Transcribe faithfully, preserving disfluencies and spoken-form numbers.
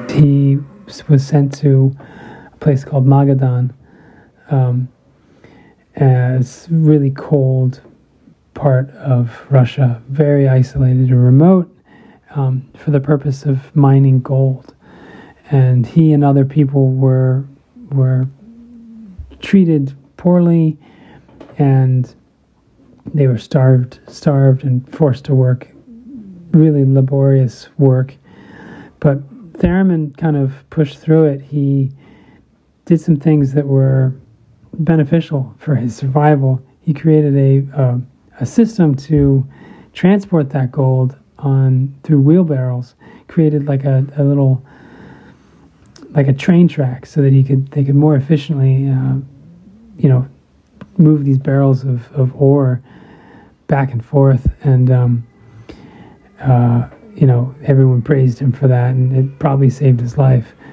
he was sent to a place called Magadan, um, as really cold part of Russia, very isolated and remote, um, for the purpose of mining gold. And he and other people were were treated poorly, and they were starved, starved and forced to work really laborious work. But Theremin kind of pushed through it. He did some things that were beneficial for his survival. He created a uh, a system to transport that gold on through wheelbarrows. Created like a, a little like a train track so that he could they could more efficiently, uh, you know, move these barrels of, of ore back and forth. And um, uh, you know, everyone praised him for that, and it probably saved his life.